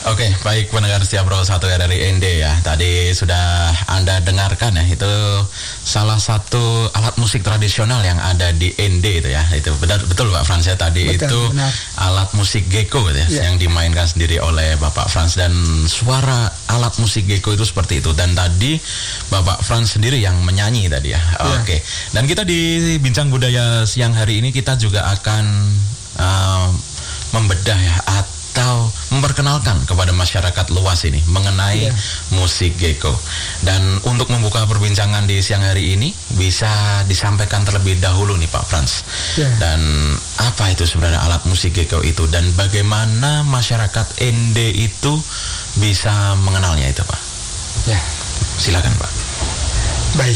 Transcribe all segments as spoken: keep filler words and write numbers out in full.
Oke, baik pendengar setia Pro satu R R I N D ya. Tadi sudah Anda dengarkan ya, itu salah satu alat musik tradisional yang ada di N D itu ya. Itu benar betul Pak Frans ya, tadi betul, itu benar. Alat musik gecko ya, ya, yang dimainkan sendiri oleh Bapak Frans, dan suara alat musik gecko itu seperti itu. Dan tadi Bapak Frans sendiri yang menyanyi tadi ya. ya. Oke. Dan kita di Bincang Budaya siang hari ini kita juga akan uh, membedah ya, atau memperkenalkan kepada masyarakat luas ini mengenai yeah. musik gecko. Dan untuk membuka perbincangan di siang hari ini bisa disampaikan terlebih dahulu nih Pak Frans. Yeah. Dan apa itu sebenarnya alat musik gecko itu, dan bagaimana masyarakat N D itu bisa mengenalnya itu Pak? Ya, silakan Pak. Baik.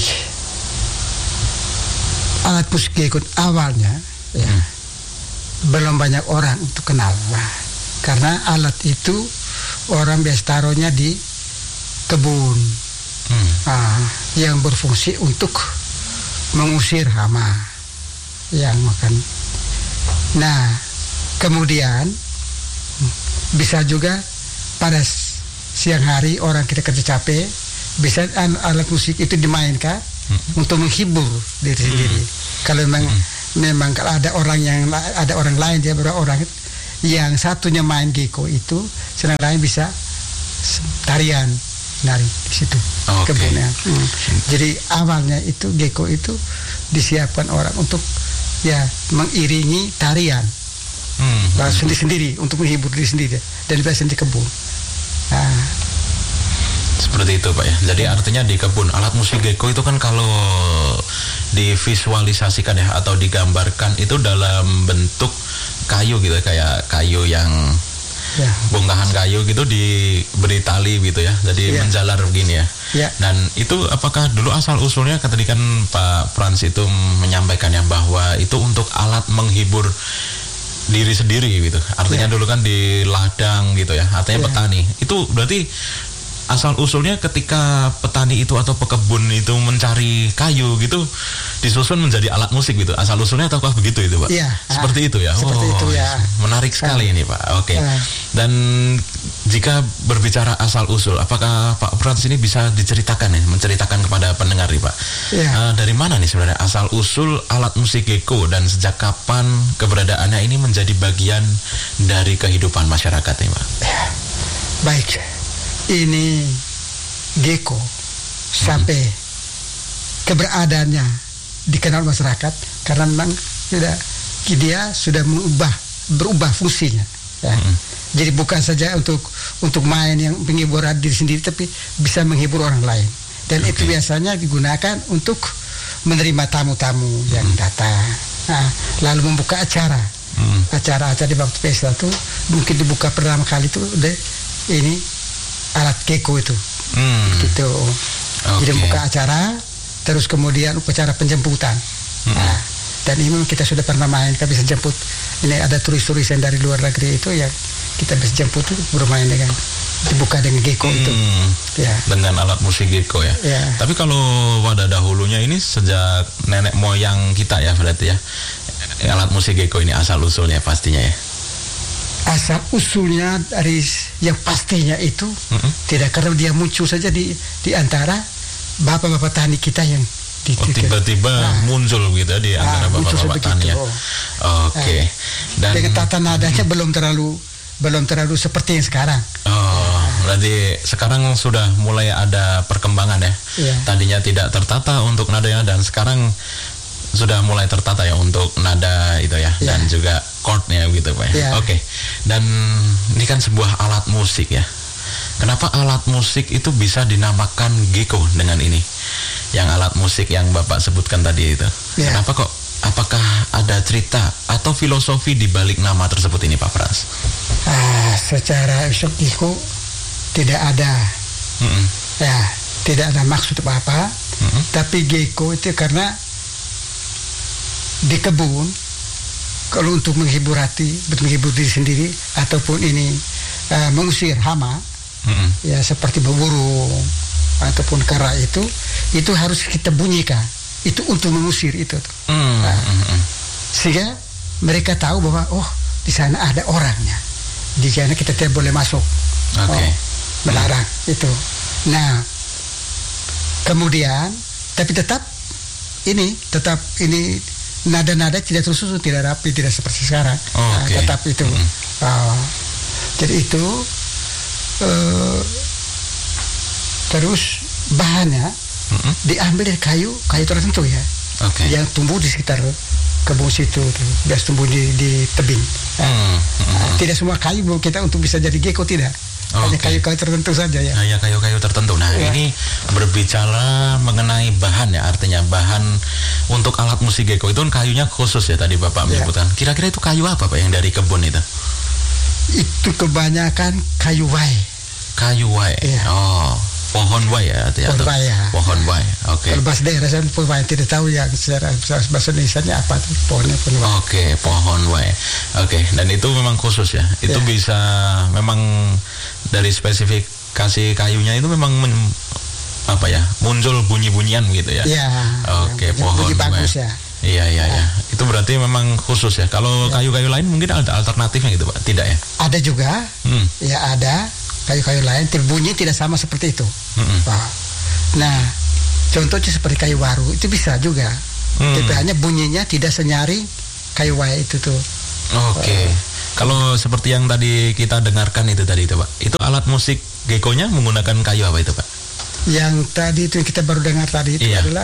Alat musik gecko awalnya ya, hmm. belum banyak orang untuk kenal. Nah, karena alat itu orang biasa taruhnya di kebun, hmm. nah, yang berfungsi untuk mengusir hama yang makan. Nah, kemudian bisa juga pada siang hari orang kita kerja capek, bisa alat musik itu dimainkan hmm. untuk menghibur diri hmm. sendiri. Kalau memang hmm. memang kalau ada orang yang ada orang lain, dia berapa orang yang satunya main gecko itu, sedang lain bisa tarian nari di situ okay. kebunnya. Hmm. Jadi awalnya itu gecko itu disiapkan orang untuk ya mengiringi tarian hmm. sendiri-sendiri untuk menghibur diri sendiri dan biasanya di kebun. Nah, seperti itu Pak ya. Jadi artinya di kebun alat musik gecko itu kan kalau divisualisasikan ya atau digambarkan itu dalam bentuk kayu gitu, kayak kayu yang ya. bongkahan kayu gitu diberi tali gitu ya, jadi ya. menjalar begini ya. ya. Dan itu apakah dulu asal usulnya, tadi kan Pak Frans itu menyampaikan ya bahwa itu untuk alat menghibur diri sendiri gitu. Artinya ya. dulu kan di ladang gitu ya, artinya ya. petani. Itu berarti asal usulnya ketika petani itu atau pekebun itu mencari kayu gitu disusun menjadi alat musik gitu. Asal usulnya ataukah begitu itu Pak? Iya. Seperti itu ya. Seperti oh, itu ya. Menarik sekali ini Pak. Oke. Okay. Ya. Dan jika berbicara asal usul, apakah Pak Frans ini bisa diceritakan ya, menceritakan kepada pendengar nih Pak? Ya. Uh, dari mana nih sebenarnya asal usul alat musik gecko, dan sejak kapan keberadaannya ini menjadi bagian dari kehidupan masyarakat nih Pak? Ya. Baik. Ini gecko sampai hmm. keberadaannya dikenal masyarakat karena memang sudah dia sudah mengubah berubah fungsinya ya. hmm. Jadi bukan saja untuk untuk main yang menghibur diri sendiri, tapi bisa menghibur orang lain, dan okay. itu biasanya digunakan untuk menerima tamu-tamu hmm. yang datang, nah, lalu membuka acara hmm. acara-acara di waktu pesta itu mungkin dibuka pertama kali itu deh ini alat gecko itu, hmm. gitu. Okay. Jadi buka acara, terus kemudian upacara penjemputan. Hmm. Nah, dan ini kita sudah pernah main, kita bisa jemput. Ini ada turis-turis yang dari luar negeri itu yang kita bisa jemput itu bermain dengan dibuka dengan gecko hmm. itu. Ya. Dengan alat musik gecko ya. ya. Tapi kalau pada dahulunya ini sejak nenek moyang kita ya berarti ya, alat musik gecko ini asal usulnya pastinya ya. Asal usulnya dari yang pastinya itu mm-hmm. tidak, karena dia muncul saja di di antara bapak-bapak tani kita yang di, oh, tiba-tiba nah, muncul gitu di antara nah, bapak-bapak tani ya. Oke. Okay. Nah, dengan tata nadanya mm-hmm. belum terlalu belum terlalu seperti yang sekarang. Oh, nah. berarti sekarang sudah mulai ada perkembangan ya. Yeah. Tadinya tidak tertata untuk nadanya, dan sekarang sudah mulai tertata ya untuk nada itu ya, ya. dan juga chordnya gitu Pak ya. ya. Oke. Okay. Dan ini kan sebuah alat musik ya. Kenapa alat musik itu bisa dinamakan gecko dengan ini? Yang alat musik yang Bapak sebutkan tadi itu. Ya. Kenapa kok? Apakah ada cerita atau filosofi di balik nama tersebut ini Pak Frans? Ah, secara gecko tidak ada. Mm-mm. Ya, tidak ada maksud apa-apa. Mm-mm. Tapi gecko itu karena di kebun, kalau untuk menghibur hati, menghibur diri sendiri, ataupun ini uh, mengusir hama, mm-hmm. ya seperti berburu ataupun kera itu, itu harus kita bunyikan. Itu untuk mengusir itu. Mm-hmm. Nah, sehingga mereka tahu bahwa oh di sana ada orangnya, di sana kita tidak boleh masuk. Oke. Okay. Oh, melarang hmm. itu. Nah, kemudian tapi tetap ini tetap ini nada-nada tidak tersusun, tidak rapi, tidak seperti sekarang. Oh, nah, okay. Tetap itu. Hmm. Oh, jadi itu uh, terus bahannya hmm. diambil dari kayu kayu tertentu ya. Okay. Yang tumbuh di sekitar kebun situ, biasa tumbuh di, di tebing. Nah, hmm. Hmm. Tidak semua kayu kita untuk bisa jadi gecko, tidak. Hanya okay. kayu-kayu tertentu saja ya. Hanya kayu-kayu tertentu. Nah ya. Ini berbicara mengenai bahan ya, artinya bahan untuk alat musik gecko itu kan kayunya khusus ya tadi Bapak ya. menyebutkan. Kira-kira itu kayu apa Pak yang dari kebun itu? Itu kebanyakan kayu wai. Kayu wai. Ya. Oh, pohon wai ya, pohon wai ya. Pohon wai. Oke. Okay. Kalau bahasa daerah saya pohon wai tidak tahu yang secara bahasa Indonesianya apa tuh pohonnya pohon wai. Oke, okay, pohon wai. Oke, okay. Dan itu memang khusus ya. Itu ya. Bisa memang dari spesifikasi kayunya itu memang men, apa ya muncul bunyi-bunyian gitu ya. Iya. Oke, okay, pohon bunyi bagus ya. Iya iya ya. Itu berarti memang khusus ya. Kalau ya. kayu-kayu lain mungkin ada alternatifnya gitu Pak? Tidak ya? Ada juga. Hmm. Ya ada kayu-kayu lain bunyi tidak sama seperti itu. Hmm. Nah, contohnya seperti kayu waru itu bisa juga. Hmm. Tapi hanya bunyinya tidak senyaring kayu wai itu tuh. Oke. Okay. Uh, Kalau seperti yang tadi kita dengarkan itu tadi itu Pak, itu alat musik gecko-nya menggunakan kayu apa itu Pak? Yang tadi itu yang kita baru dengar tadi itu iya. adalah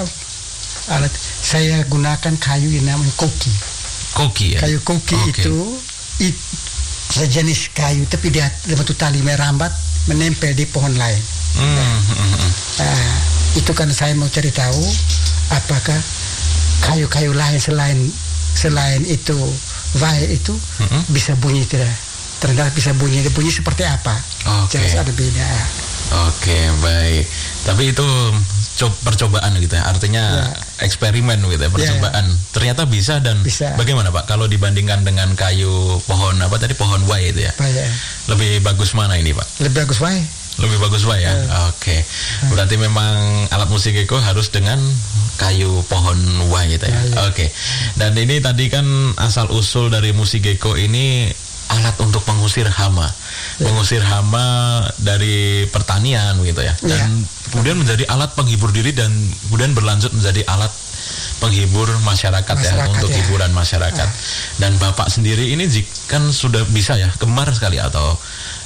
alat saya gunakan kayu yang namanya koki. Koki ya? Kayu koki okay. itu it, sejenis kayu tapi dia bentuk tali merambat menempel di pohon lain. Mm, nah, mm, mm. Nah, itu kan saya mau cari tahu apakah kayu-kayu lain selain selain itu wai itu mm-hmm. bisa bunyi tidak terdengar bisa bunyi bunyi seperti apa? Oke. Okay. Jelas ada beda. Oke okay, baik. Tapi itu co- percobaan gitu ya. Artinya ya. eksperimen gitu ya percobaan. Ya, ya. Ternyata bisa dan bisa. Bagaimana Pak kalau dibandingkan dengan kayu pohon apa tadi pohon wai itu ya? ya. Lebih bagus mana ini Pak? Lebih bagus wai. Lebih bagus wai ya. ya. Oke. Okay. Berarti memang alat musik gecko harus dengan kayu pohon wai gitu ya. ya, ya. Oke. Okay. Dan ini tadi kan asal usul dari musik gecko ini alat untuk mengusir hama, ya. mengusir hama dari pertanian gitu ya. Dan ya. kemudian menjadi alat penghibur diri dan kemudian berlanjut menjadi alat penghibur masyarakat, masyarakat ya untuk ya. hiburan masyarakat. Ya. Dan Bapak sendiri ini kan sudah bisa ya gemar sekali atau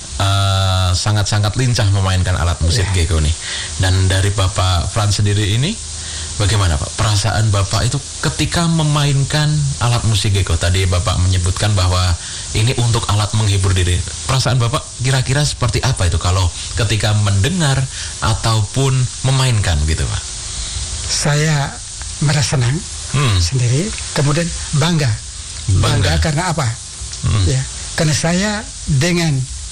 uh, sangat-sangat lincah memainkan alat musik ya. gecko nih. Dan dari Bapak Frans sendiri ini bagaimana Pak perasaan Bapak itu ketika memainkan alat musik gecko? Tadi Bapak menyebutkan bahwa ini untuk alat menghibur diri. Perasaan Bapak kira-kira seperti apa itu kalau ketika mendengar ataupun memainkan gitu Pak? Saya merasa senang hmm. sendiri, kemudian bangga. Bangga, bangga karena apa? Hmm. Ya, karena saya dengan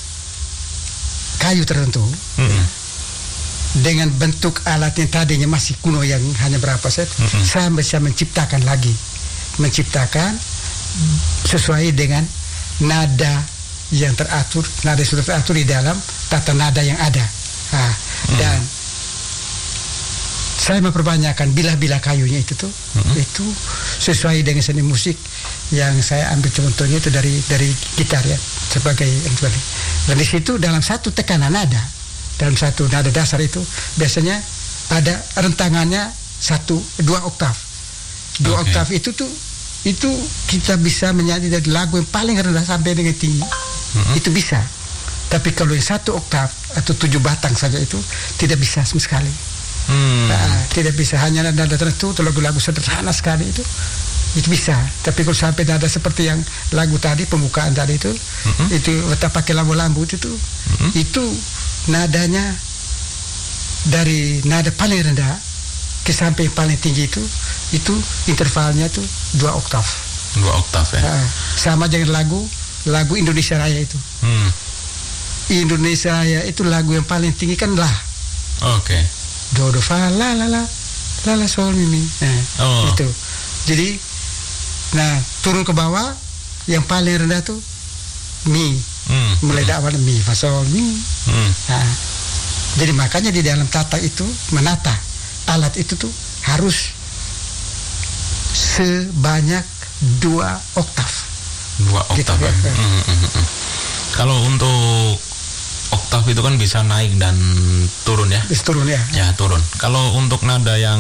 kayu tertentu hmm. ya, dengan bentuk alat yang tadinya masih kuno yang hanya berapa set, mm-hmm. saya bisa menciptakan lagi, menciptakan sesuai dengan nada yang teratur, nada yang sudah teratur di dalam tata nada yang ada. Nah, mm-hmm. Dan saya memperbanyakkan bilah-bilah kayunya itu tuh, mm-hmm. itu sesuai dengan seni musik yang saya ambil contohnya itu dari dari gitar ya sebagai dan di situ dalam satu tekanan nada. Dalam satu nada dasar itu biasanya ada rentangannya satu dua oktav. Dua okay. oktav itu tuh itu kita bisa menyanyi dari lagu yang paling rendah sampai dengan tinggi. Mm-hmm. Itu bisa. Tapi kalau yang satu oktav atau tujuh batang saja itu tidak bisa sama sekali. Mm. Nah, tidak bisa hanya nada tertentu atau lagu-lagu sederhana sekali itu itu bisa. Tapi kalau sampai nada seperti yang lagu tadi pembukaan tadi itu mm-hmm. itu kita pakai lambu-lambu itu tuh mm-hmm. itu nadanya dari nada paling rendah ke sampai paling tinggi itu itu intervalnya tuh dua oktav. Dua oktav ya. Nah, sama dengan lagu lagu Indonesia Raya itu. Hmm. Indonesia Raya itu lagu yang paling tinggi kan lah. Oke. Okay. Do do fa la la la la la sol mi mi. Nah, oh. itu. Jadi nah turun ke bawah yang paling rendah tuh mi. Hmm. Mulai dari awal mi fa sol mi. Hmm. Nah, jadi makanya di dalam tata itu menata alat itu tuh harus sebanyak dua oktav. Dua oktav. Gitu, ya. hmm, hmm, hmm. Kalau untuk oktav oktav itu kan bisa naik dan turun ya. Bisa turun ya. Ya turun. Kalau untuk nada yang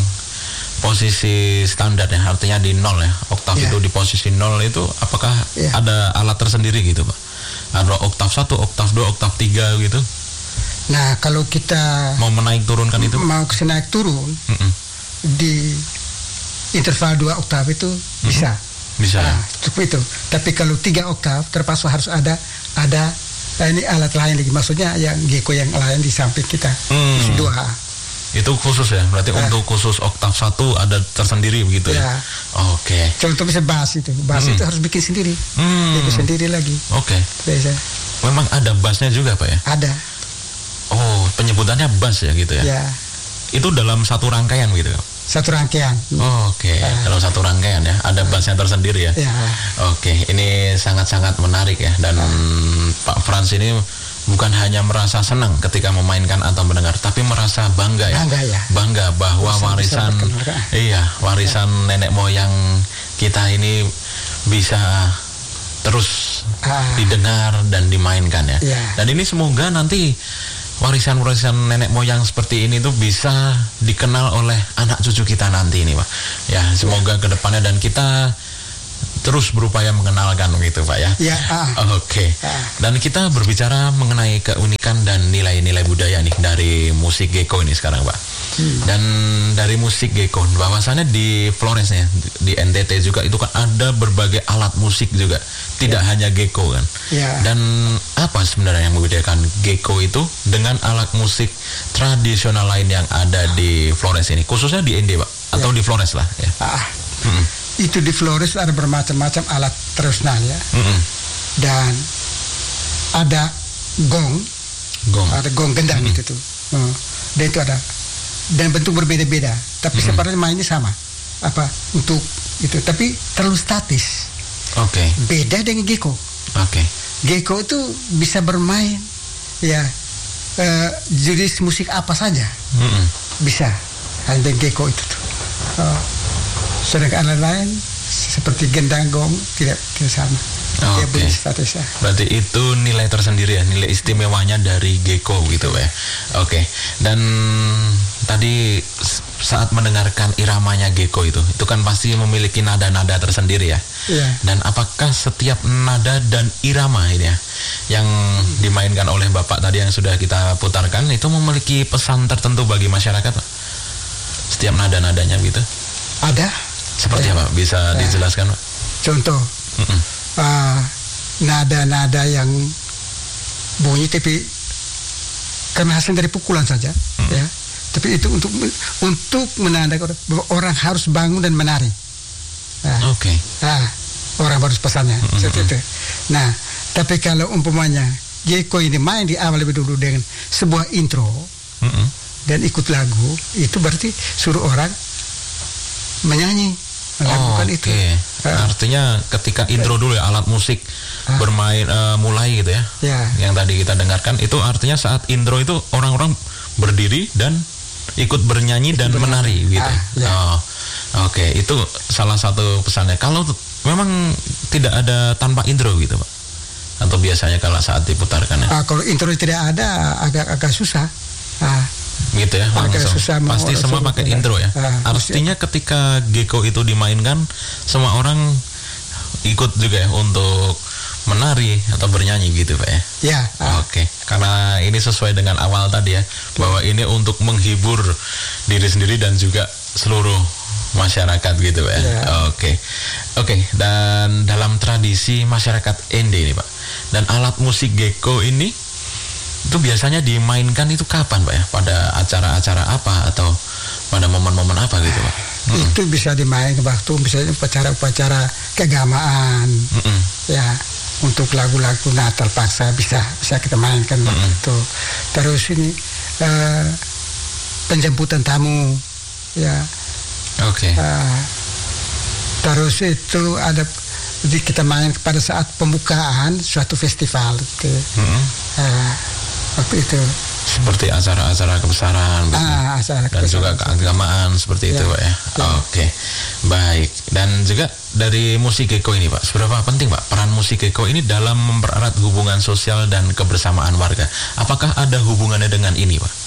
posisi standar ya, artinya di nol ya, oktav Ya. itu di posisi nol itu apakah Ya. ada alat tersendiri gitu Pak? Ada oktav satu, oktav dua, oktav tiga gitu? Nah kalau kita Mau menaik turunkan itu? mau ke naik turun Mm-mm. di interval dua oktav itu bisa. Bisa ya? Nah, cukup itu. Tapi kalau tiga oktav terpaksa harus ada ada nah ini alat lain lagi. Maksudnya yang geko yang lain di samping kita. Hmm. Mesti dua. Itu khusus ya? Berarti Ya. untuk khusus oktav satu ada tersendiri begitu ya? Ya. Oke. Contoh bisa bass itu. Bass Hmm. itu harus bikin sendiri. Hmm. Bikin sendiri lagi. Oke. Biasa. Memang ada bassnya juga Pak ya? Ada. Oh, penyebutannya bass ya gitu ya? Ya. Itu dalam satu rangkaian gitu? Satu rangkaian. Oh, Oke, dalam satu rangkaian ya, ada bassnya tersendiri ya? Ya. Oke, ini sangat-sangat menarik ya. Dan Pak Frans ini bukan hanya merasa senang ketika memainkan atau mendengar, tapi merasa bangga ya? Bangga ya. Bangga bahwa Bisa- bisa warisan, berkenalkan. iya, warisan nenek moyang kita ini bisa terus Ah. didengar dan dimainkan ya. Ya. Dan ini semoga nanti warisan-warisan nenek moyang seperti ini tuh bisa dikenal oleh anak cucu kita nanti ini Pak. Ya, semoga ke depannya dan kita terus berupaya mengenalkan gitu Pak ya. Ya. Ah. Oke. Ah. Dan kita berbicara mengenai keunikan dan nilai-nilai budaya nih dari musik geko ini sekarang Pak. Dan dari musik geko, bahwasannya di Flores ya, di N T T juga itu kan ada berbagai alat musik juga, tidak hanya geko kan. Ya. Dan apa sebenarnya yang membedakan geko itu dengan alat musik tradisional lain yang ada di Flores ini, khususnya di N D Pak, atau di Flores lah ya. Ah. Mm-mm. Itu di Flores ada bermacam-macam alat tradisional ya. Mm-mm. Dan ada gong, Gong. ada gong gendang Mm-mm. itu tuh. Hmm. Dan itu ada dan bentuk berbeda-beda, tapi Mm-mm. sebenarnya mainnya sama. Apa untuk itu, tapi terlalu statis. Oke. Beda dengan geko. Oke. Geko itu bisa bermain ya eh, jenis musik apa saja Mm-mm. bisa. Ada geko itu tuh. Oh. Sedangkan alat lain seperti gendang gong tidak tidak sama. Dia Oke. bunyi statis ya. Berarti itu nilai tersendiri ya, nilai istimewanya dari geko gitu Pak ya. Oke. Dan tadi s- saat mendengarkan iramanya geko itu, itu kan pasti memiliki nada-nada tersendiri ya. Iya. Dan apakah setiap nada dan irama ini ya yang dimainkan oleh Bapak tadi yang sudah kita putarkan itu memiliki pesan tertentu bagi masyarakat Pak? Setiap nada-nadanya gitu. Ada Seperti Ya. apa? Bisa Ya. dijelaskan Pak? contoh Mm-mm. ah, nada-nada yang bunyi tapi karena hasil dari pukulan saja ya. Tapi itu untuk untuk menandakan bahwa orang harus bangun dan menari. Nah, Oke. nah, orang harus pesannya seperti itu. Nah, tapi kalau umpamanya geko ini main di awal lebih dulu dengan sebuah intro Mm-mm. dan ikut lagu, itu berarti suruh orang menyanyi melakukan Oh, itu. Oke. Ah. Artinya ketika intro dulu ya alat musik Ah. bermain eh, mulai gitu ya. Ya. Yang tadi kita dengarkan itu artinya saat intro itu orang-orang berdiri dan ikut bernyanyi dan bernyanyi. menari gitu. Ah, ya. Oh. Oke, itu salah satu pesannya. Kalau t- memang tidak ada tanpa intro gitu, Pak. Atau biasanya kalau saat diputarkan ya. Ah, kalau intro tidak ada agak-agak susah. Ah, Gitu ya, Agak langsung. susah mau Pasti semua suruh pakai putar. intro ya. Ah, Artinya ketika geko itu dimainkan, semua orang ikut juga ya untuk menari atau bernyanyi gitu Pak ya. ya. Ah, Oke, karena ini sesuai dengan awal tadi ya, bahwa ini untuk menghibur diri sendiri dan juga seluruh masyarakat gitu Pak ya. Ya. Oke, oke. Dan dalam tradisi masyarakat N D ini Pak, dan alat musik geko ini itu biasanya dimainkan itu kapan Pak ya? Pada acara-acara apa atau pada momen-momen apa gitu Pak? Mm-mm. Itu bisa dimainkan waktu misalnya upacara-upacara keagamaan. Mm-mm. Ya, untuk lagu-lagu Natal paksa bisa bisa kita mainkan waktu Mm-mm. itu. Terus ini eh, penjemputan tamu, ya. Oke. eh, terus itu ada di kita main pada saat pembukaan suatu festival gitu. Mm-mm. Eh, waktu itu Seperti acara-acara kebesaran gitu. Ah, acara Dan juga kebesaran. keagamaan seperti itu Ya. Pak ya. Ya. Oke, baik. Dan juga dari musik Geko ini Pak, seberapa penting Pak peran musik Geko ini dalam mempererat hubungan sosial dan kebersamaan warga? Apakah ada hubungannya dengan ini Pak?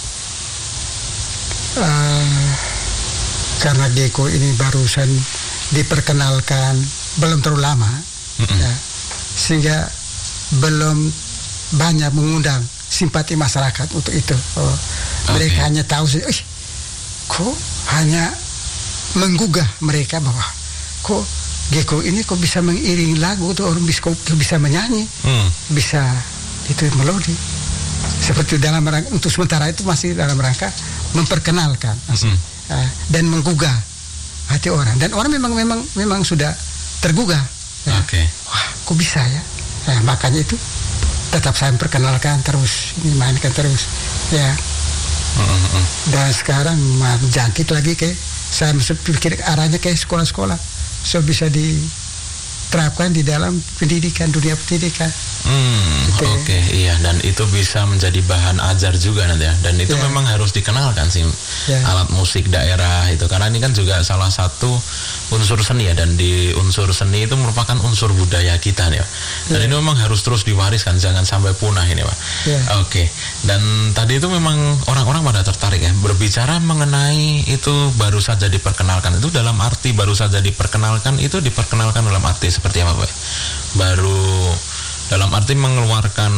Uh, karena Geko ini barusan diperkenalkan belum terlalu lama, Mm-mm. ya, sehingga belum banyak mengundang simpati masyarakat untuk itu. Oh, mereka Oke. hanya tahu saja, "Ih, kok hanya menggugah mereka bahwa kok Geko ini kok bisa mengiringi lagu tuh orang bisa, kok bisa menyanyi, Hmm. bisa itu melodi." Seperti dalam rangka, untuk sementara itu masih dalam rangka memperkenalkan masih, Mm-mm. uh, dan menggugah hati orang, dan orang memang memang memang sudah tergugah. Ya. Oke. Wah, kok bisa ya? Nah, makanya itu tetap saya perkenalkan terus, ini mainkan terus, ya. Mm-mm. Dan sekarang menjangkit lagi ke, saya mesti pikir arahnya ke sekolah-sekolah, so bisa diterapkan di dalam pendidikan, dunia pendidikan. Hmm, Gitu ya. oke, iya, dan itu bisa menjadi bahan ajar juga nanti ya, dan itu Ya. memang harus dikenalkan sih Ya. alat musik daerah itu, karena ini kan juga salah satu unsur seni ya, dan di unsur seni itu merupakan unsur budaya kita nih, Pak. Dan Ya. ini memang harus terus diwariskan, jangan sampai punah ini Pak. Ya. Oke, dan tadi itu memang orang-orang pada tertarik ya, berbicara mengenai itu baru saja diperkenalkan, itu dalam arti baru saja diperkenalkan, itu diperkenalkan dalam arti seperti apa Pak? Baru dalam arti mengeluarkan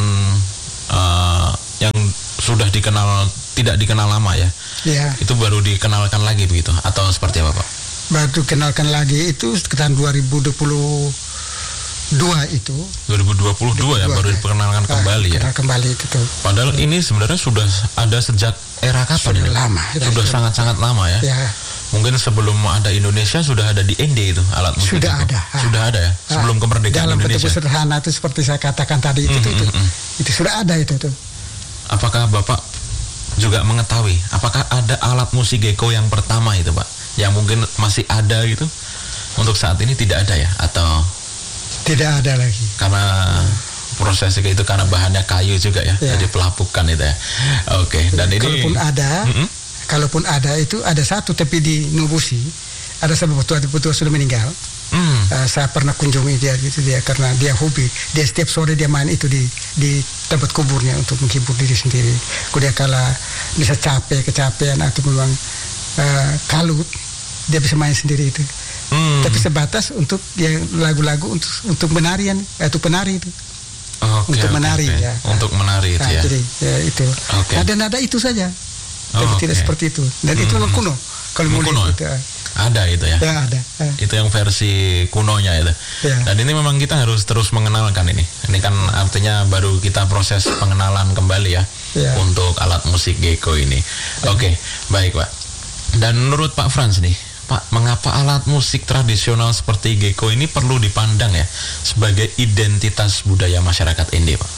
uh, yang sudah dikenal, tidak dikenal lama ya, Ya, itu baru dikenalkan lagi begitu, atau seperti apa Pak? baru kenalkan lagi itu sekitar dua ribu dua puluh dua itu. dua ribu dua puluh dua ya, baru diperkenalkan kembali ya. Kenal kembali itu tuh. Padahal ini sebenarnya sudah ada sejak era kapan Sudah ini? lama, ya, Sudah sudah. sangat-sangat lama ya. Ya, Mungkin sebelum ada Indonesia sudah ada di N D itu alat musik Sudah itu. ada. Sudah ada ya, sebelum kemerdekaan dalam bentuk Indonesia. sederhana itu seperti saya katakan tadi itu, Mm, tuh, itu, mm, mm. itu sudah ada itu tuh. Apakah Bapak juga mengetahui apakah ada alat musik Geko yang pertama itu Pak, yang mungkin masih ada gitu untuk saat ini tidak ada ya, atau Tidak ada lagi. karena prosesnya itu karena bahannya kayu juga ya, Ya. jadi pelapukan itu ya. Oke, dan ini Kalaupun ada, Mm-mm. kalaupun ada itu ada satu, tapi di Nubusi ada sebuah petua-petua sudah meninggal. Hmm. Uh, saya pernah kunjungi dia gitu, dia karena dia hobi, dia setiap sore dia main itu di di tempat kuburnya untuk menghibur diri sendiri. Kemudian kalau bisa capek, kecapean atau memang uh, kalut, dia bisa main sendiri itu. Hmm. Tapi sebatas untuk dia lagu-lagu untuk untuk menarian, itu penari itu. Oke, untuk oke, menari, oke. ya. Untuk menari itu Nah, ya. jadi ya, itu. Oke. Nada-nada itu saja. Tapi Oh, tidak oke. seperti itu. Dan itu Hmm. memang kuno. Kalau mau Kuno, lihat itu, ya? Ada itu ya. ya ada. Eh, Itu yang versi kunonya itu. Ya. Dan ini memang kita harus terus mengenalkan ini. Ini kan artinya baru kita proses pengenalan kembali ya, Ya. untuk alat musik Geko ini. Oke, baik Pak. Dan menurut Pak Frans nih, Pak, mengapa alat musik tradisional seperti Geko ini perlu dipandang ya sebagai identitas budaya masyarakat N D, Pak?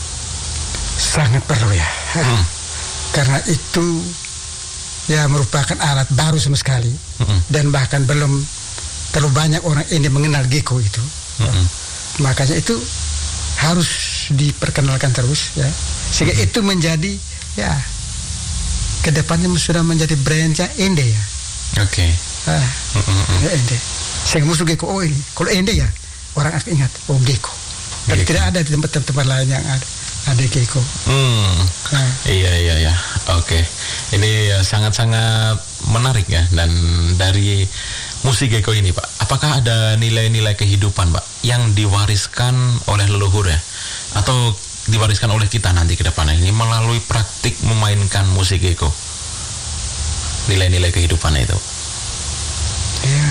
sangat perlu ya. Hmm. Karena itu ya merupakan alat baru sama sekali, Mm-mm. dan bahkan belum terlalu banyak orang ini mengenal Geko itu. Mm-mm. Makanya itu harus diperkenalkan terus ya, sehingga itu menjadi ya kedepannya sudah menjadi brandnya N D ya. Oke. Ah, Mm-mm. ya, N D. Sehingga musuh Geko, oh ini kalau N D ya orang akan ingat, oh Geko. Tapi Geko. tidak ada di tempat-tempat lain yang ada ada Geko. Hmm. Nah, Iya iya ya, oke. Ini ya sangat-sangat menarik ya. Dan dari musik Geko ini Pak, apakah ada nilai-nilai kehidupan Pak yang diwariskan oleh leluhur ya, atau diwariskan oleh kita nanti ke depan ini melalui praktik memainkan musik Geko? Nilai-nilai kehidupan itu. ya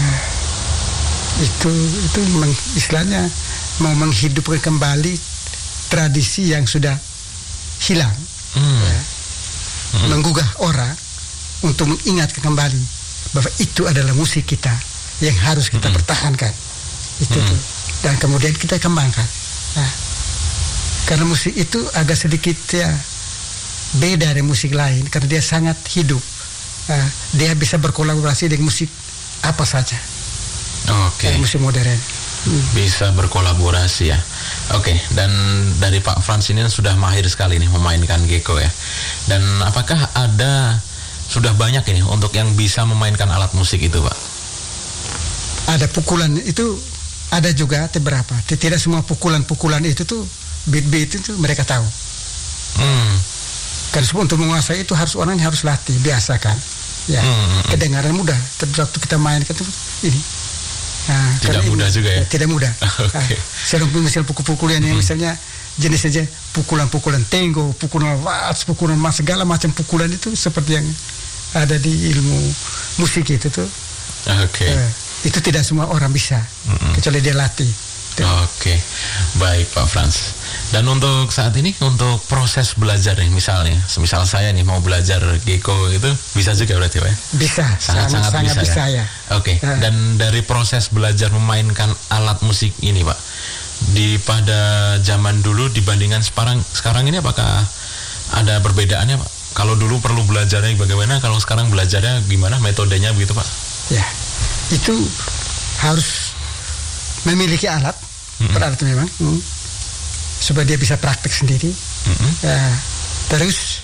itu itu meng, istilahnya mau menghidupkan kembali tradisi yang sudah hilang, Hmm. ya. Menggugah orang untuk mengingatkan kembali bahwa itu adalah musik kita yang harus kita Mm-mm. pertahankan itu Mm-mm. tuh. Dan kemudian kita kembangkan. Nah, karena musik itu agak sedikit ya beda dari musik lain karena dia sangat hidup. Nah, dia bisa berkolaborasi dengan musik apa saja, Oke. kayak musik modern. Hmm. Bisa berkolaborasi ya. Oke, dan dari Pak Frans ini sudah mahir sekali nih memainkan geko ya. Dan apakah ada sudah banyak ini untuk yang bisa memainkan alat musik itu, Pak? Ada pukulan itu, ada juga beberapa. Tidak semua pukulan-pukulan itu tuh beat-beat itu mereka tahu. Hmm. Karena untuk menguasai itu harus orang harus latih, biasakan. Ya, hmm. kedengaran mudah. Tapi waktu kita main itu ini. Nah, tidak mudah ini, juga ya? Tidak mudah. Okay. Nah, misalnya pukul-pukulan yang hmm. misalnya jenis saja pukulan-pukulan tango, pukulan waltz, pukulan mas, segala macam pukulan itu seperti yang ada di ilmu musik itu tuh. Oke. Okay. Uh, itu tidak semua orang bisa, hmm. kecuali dia latih. Oke, okay. Baik Pak Frans. Dan untuk saat ini, untuk proses belajar nih, misalnya, semisal saya nih mau belajar geko itu bisa juga berarti Pak? Bisa, sangat-sangat bisa, bisa ya. ya. Oke. Okay. Uh. Dan dari proses belajar memainkan alat musik ini Pak, di pada zaman dulu dibandingkan sekarang, sekarang ini apakah ada perbedaannya Pak? Kalau dulu perlu belajarnya bagaimana, kalau sekarang belajarnya gimana, metodenya begitu Pak? Ya, itu harus memiliki alat, mm-hmm. peralat memang, mm, supaya dia bisa praktek sendiri. Mm-hmm. Ya, terus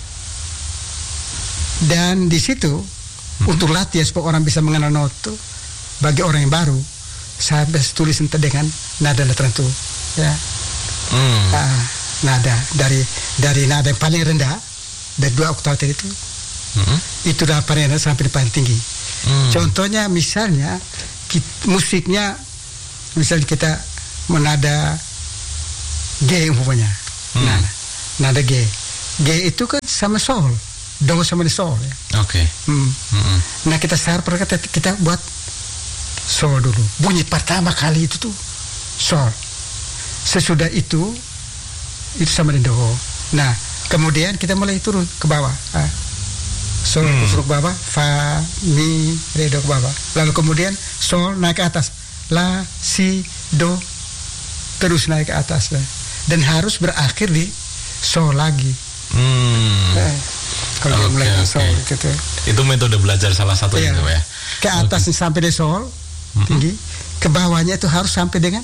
dan di situ mm-hmm. untuk latihan supaya orang bisa mengenal noto, bagi orang yang baru, saya harus tulis dengan nada tertentu, ya, mm. nah, nada dari dari nada yang paling rendah dari dua oktav itu, mm-hmm. itu dari paling rendah sampai paling tinggi. Mm. Contohnya misalnya kita, musiknya misalnya kita menada G umpamanya, hmm. nah, nada G, G itu kan sama sol, do sama di sol ya. Oke. Okay. Hmm. Hmm. Nah kita sar kita, kita buat sol dulu, bunyi pertama kali itu tuh sol, sesudah itu itu sama di do. Nah kemudian kita mulai turun ke bawah, ah. sol hmm. turun ke bawah, fa, mi, re, do ke bawah, lalu kemudian sol naik ke atas. La, si, do, terus naik ke atas lah. Dan harus berakhir di sol lagi. Hmm. Nah, kalau okay, dia mulai okay. sol itu tuh. Itu metode belajar salah satu ya. Itu ya. Ke atas okay. sampai di sol mm-hmm. tinggi, ke bawahnya itu harus sampai dengan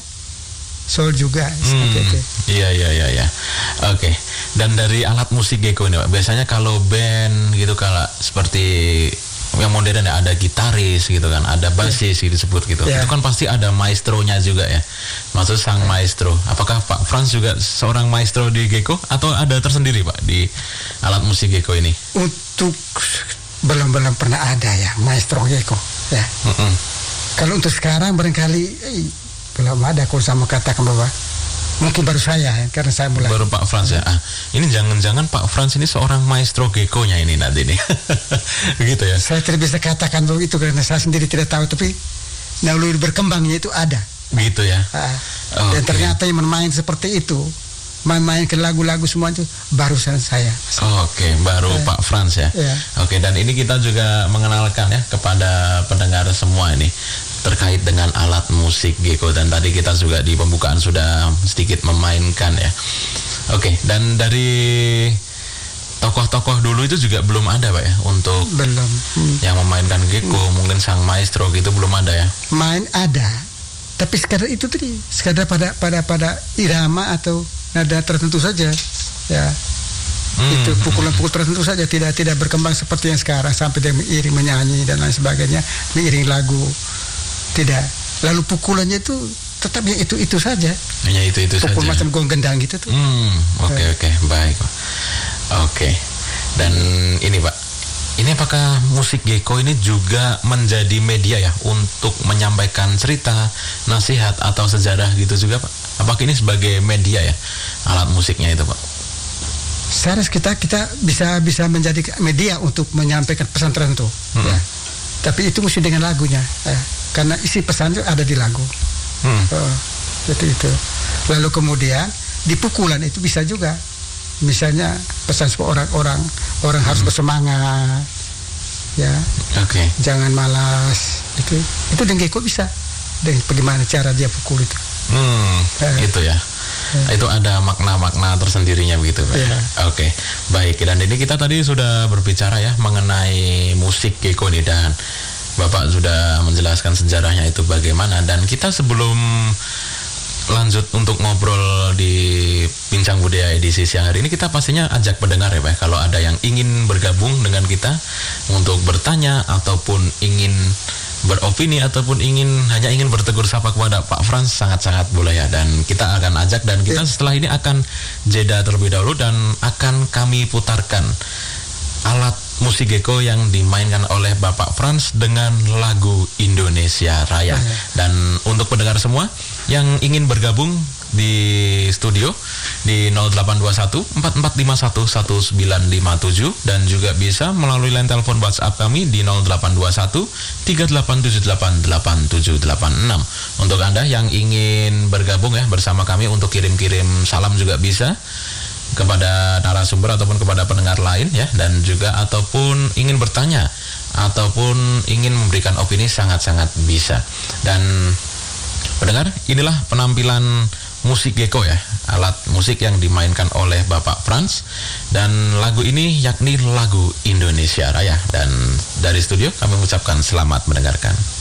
sol juga. Hmm. Itu. Iya iya iya ya. Oke. Okay. Dan dari alat musik geko ini Pak, biasanya kalau band gitu kalau seperti yang modern ya, ada gitaris gitu kan, ada basis yeah. disebut gitu. Yeah. Itu kan pasti ada maestronya juga ya. Maksud sang yeah. maestro. Apakah Pak Frans juga seorang maestro di geko atau ada tersendiri Pak di alat musik geko ini? Untuk belum belum pernah ada ya maestro geko ya. Mm-hmm. Kalau untuk sekarang barangkali eh, belum ada. Kalau sama katakan bahwa mungkin baru saya ya, karena saya mulai. Baru Pak Frans ya. Ah, ini jangan-jangan Pak Frans ini seorang maestro gekonya ini nanti nih. Begitu ya. Saya tidak bisa katakan begitu karena saya sendiri tidak tahu, tapi lalu berkembangnya itu ada. Gitu ya. Ah, dan okay. ternyata yang main seperti itu, main-main ke lagu-lagu semua itu barusan saya. Oke, okay, baru eh, Pak Frans ya. Yeah. Oke, okay, dan ini kita juga mengenalkan ya kepada pendengar semua ini terkait dengan alat musik geko, dan tadi kita juga di pembukaan sudah sedikit memainkan ya. Oke, okay, dan dari tokoh-tokoh dulu itu juga belum ada Pak ya untuk belum hmm. yang memainkan geko, hmm. mungkin sang maestro gitu belum ada ya. Main ada, tapi sekadar itu tadi, sekadar pada pada pada irama atau nada tertentu saja ya. Hmm. Itu pukulan-pukul tertentu saja, tidak tidak berkembang seperti yang sekarang sampai dia mengiring, menyanyi dan lain sebagainya, mengiring lagu. Tidak. Lalu pukulannya itu tetap ya itu itu saja. Hanya itu itu saja. Pukul macam gong gendang gitu tuh. Hmm, oke okay, oke okay. Baik. Oke. Okay. Dan ini Pak, ini apakah musik geko ini juga menjadi media ya untuk menyampaikan cerita, nasihat atau sejarah gitu juga Pak? Apakah ini sebagai media ya alat musiknya itu Pak? Seharusnya kita kita bisa bisa menjadi media untuk menyampaikan pesan tertentu. Hmm. Ya. Tapi itu mesti dengan lagunya. Ya. Karena isi pesan itu ada di lagu. Hmm. Oh, itu itu. Lalu kemudian di pukulan itu bisa juga. Misalnya pesan supaya orang-orang orang hmm. harus bersemangat, ya. Oke. Okay. Jangan malas. Itu itu dengan geko bisa. Dan bagaimana cara dia pukul itu. Hmm. Eh. Gitu ya. Eh. Itu ada makna-makna tersendirinya begitu Pak. Yeah. Oke. Okay. Baik. Dan ini kita tadi sudah berbicara ya mengenai musik geko nih, dan Bapak sudah menjelaskan sejarahnya itu bagaimana, dan kita sebelum lanjut untuk ngobrol di Bincang Budaya edisi siang hari ini, kita pastinya ajak pendengar ya Pak, kalau ada yang ingin bergabung dengan kita untuk bertanya ataupun ingin beropini ataupun ingin hanya ingin bertegur sapa kepada Pak Frans, sangat-sangat boleh ya, dan kita akan ajak, dan kita setelah ini akan jeda terlebih dahulu dan akan kami putarkan alat musik geko yang dimainkan oleh Bapak Frans dengan lagu Indonesia Raya. Dan untuk pendengar semua yang ingin bergabung di studio di nol delapan dua satu empat empat lima satu satu sembilan lima tujuh, dan juga bisa melalui line telepon WhatsApp kami di nol delapan dua satu tiga delapan tujuh delapan delapan tujuh delapan enam. Untuk Anda yang ingin bergabung ya bersama kami untuk kirim-kirim salam juga bisa kepada narasumber ataupun kepada pendengar lain ya, dan juga ataupun ingin bertanya ataupun ingin memberikan opini, sangat-sangat bisa. Dan pendengar, inilah penampilan musik geko ya, alat musik yang dimainkan oleh Bapak Frans, dan lagu ini yakni lagu Indonesia Raya. Dan dari studio kami mengucapkan selamat mendengarkan.